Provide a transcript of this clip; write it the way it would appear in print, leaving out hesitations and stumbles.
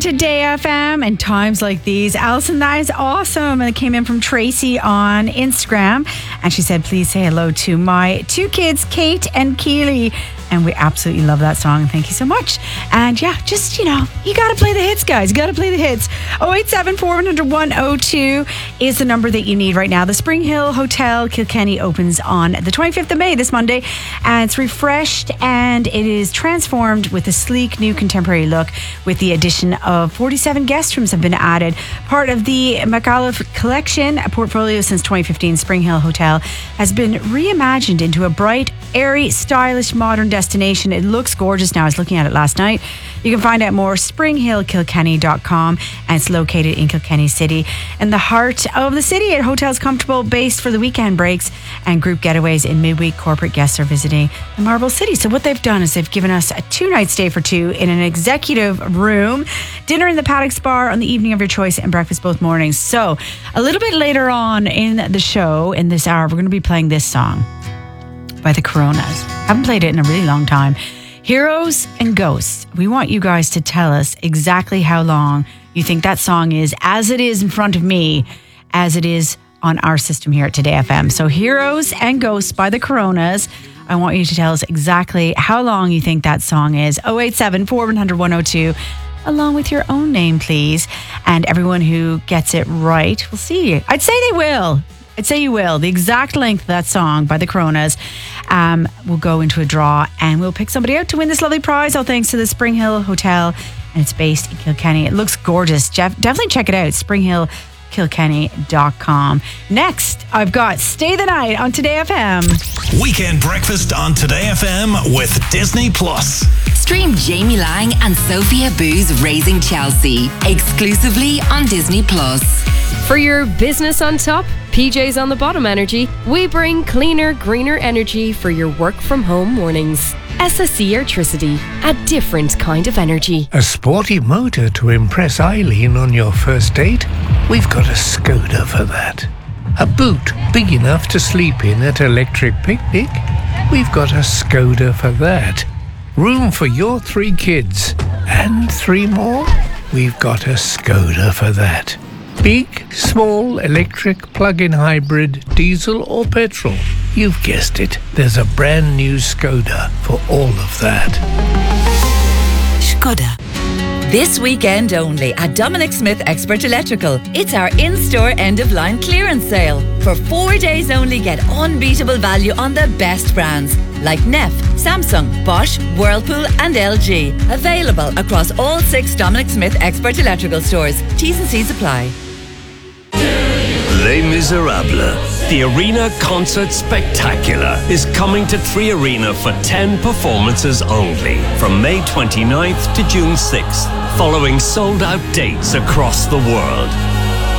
Today FM and times like these. Alison, that is awesome. And it came in from Tracy on Instagram. And she said, please say hello to my two kids, Kate and Keely. And we absolutely love that song. Thank you so much. And yeah, just, you got to play the hits, guys. You got to play the hits. 087 400 102 is the number that you need right now. The Spring Hill Hotel Kilkenny opens on the 25th of May, this Monday. And it's refreshed and it is transformed with a sleek new contemporary look with the addition of 47 guest rooms have been added. Part of the McAuliffe Collection, a portfolio since 2015, Spring Hill Hotel has been reimagined into a bright, airy, stylish, modern destination. It looks gorgeous now. I was looking at it last night. You can find out more springhillkilkenny.com, and it's located in Kilkenny City, in the heart of the city. At hotels comfortable, based for the weekend breaks and group getaways in midweek. Corporate guests are visiting the Marble City. So what they've done is they've given us a 2-night stay for two in an executive room, dinner in the Paddocks Bar on the evening of your choice, and breakfast both mornings. So a little bit later on in the show, in this hour, we're going to be playing this song by the Coronas. Haven't played it in a really long time. Heroes and Ghosts. We want you guys to tell us exactly how long you think that song is, as it is in front of me, as it is on our system here at Today FM. So Heroes and Ghosts by the Coronas. I want you to tell us exactly how long you think that song is. 087 400 102, along with your own name, please. And everyone who gets it right, we'll see. I'd say they will. I'd say you will. The exact length of that song by the Coronas will go into a draw, and we'll pick somebody out to win this lovely prize, all thanks to the Spring Hill Hotel, and it's based in Kilkenny. It looks gorgeous. Definitely check it out, springhillkilkenny.com. Next, I've got Stay the Night on Today FM. Weekend breakfast on Today FM with Disney Plus. Stream Jamie Lang and Sophia Boo's Raising Chelsea exclusively on Disney Plus. For your business on top, PJs on the bottom energy, we bring cleaner, greener energy for your work from home mornings. SSE Airtricity, a different kind of energy. A sporty motor to impress Eileen on your first date? We've got a Skoda for that. A boot big enough to sleep in at Electric Picnic? We've got a Skoda for that. Room for your 3 kids and 3 more? We've got a Skoda for that. Big, small, electric, plug-in hybrid, diesel or petrol. You've guessed it. There's a brand new Skoda for all of that. Skoda. This weekend only at Dominic Smith Expert Electrical. It's our in-store end-of-line clearance sale. For 4 days only, get unbeatable value on the best brands like Neff, Samsung, Bosch, Whirlpool and LG. Available across all 6 Dominic Smith Expert Electrical stores. T's and C's apply. Les Miserables, the Arena Concert Spectacular, is coming to 3 Arena for 10 performances only from May 29th to June 6th, following sold-out dates across the world.